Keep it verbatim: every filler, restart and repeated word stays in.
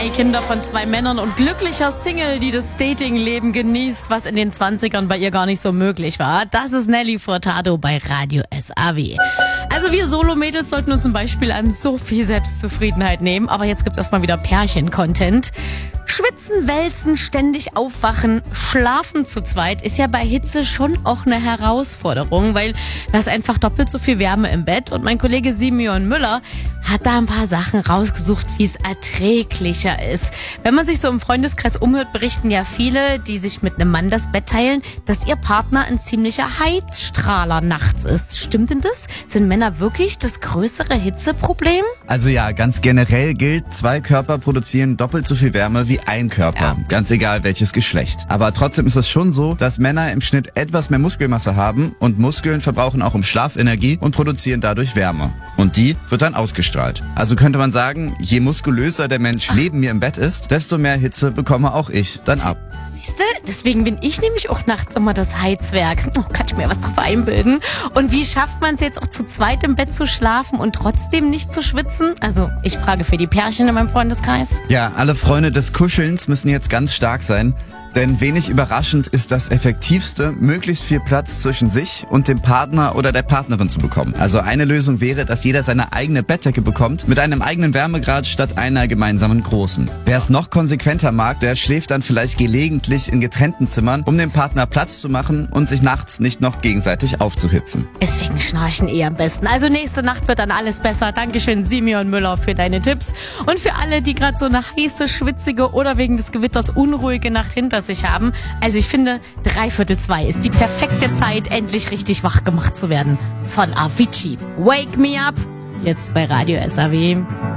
Drei Kinder von zwei Männern und glücklicher Single, die das Datingleben genießt, was in den zwanzigern bei ihr gar nicht so möglich war. Das ist Nelly Furtado bei Radio S A W. Also wir Solo-Mädels sollten uns ein Beispiel an so viel Selbstzufriedenheit nehmen. Aber jetzt gibt's erstmal wieder Pärchen-Content. Schwitzen, wälzen, ständig aufwachen, schlafen zu zweit ist ja bei Hitze schon auch eine Herausforderung, weil da ist einfach doppelt so viel Wärme im Bett. Und mein Kollege Simeon Müller hat da ein paar Sachen rausgesucht, wie es erträglicher ist. Wenn man sich so im Freundeskreis umhört, berichten ja viele, die sich mit einem Mann das Bett teilen, dass ihr Partner ein ziemlicher Heizstrahler nachts ist. Stimmt denn das? Sind Männer wirklich das größere Hitzeproblem? Also ja, ganz generell gilt, zwei Körper produzieren doppelt so viel Wärme wie ein Körper. Ja. Ganz egal welches Geschlecht. Aber trotzdem ist es schon so, dass Männer im Schnitt etwas mehr Muskelmasse haben und Muskeln verbrauchen auch im Schlaf Energie und produzieren dadurch Wärme. Und die wird dann ausgestrahlt. Also könnte man sagen, je muskulöser der Mensch Ach. neben mir im Bett ist, desto mehr Hitze bekomme auch ich dann ab. Siehste, deswegen bin ich nämlich auch nachts immer das Heizwerk. Oh, kann ich mir was drauf einbilden? Und wie schafft man es jetzt auch zu zweit im Bett zu schlafen und trotzdem nicht zu schwitzen? Also ich frage für die Pärchen in meinem Freundeskreis. Ja, alle Freunde des Kuschelns müssen jetzt ganz stark sein. Denn wenig überraschend ist das Effektivste, möglichst viel Platz zwischen sich und dem Partner oder der Partnerin zu bekommen. Also eine Lösung wäre, dass jeder seine eigene Bettdecke bekommt, mit einem eigenen Wärmegrad statt einer gemeinsamen großen. Wer es noch konsequenter mag, der schläft dann vielleicht gelegentlich in getrennten Zimmern, um dem Partner Platz zu machen und sich nachts nicht noch gegenseitig aufzuhitzen. Deswegen schnarchen eh am besten. Also nächste Nacht wird dann alles besser. Dankeschön, Simeon Müller, für deine Tipps. Und für alle, die gerade so eine heiße, schwitzige oder wegen des Gewitters unruhige Nacht hinter sich haben. Also ich finde, dreiviertel zwei ist die perfekte Zeit, endlich richtig wach gemacht zu werden. Von Avicii. Wake Me Up. Jetzt bei Radio S A W.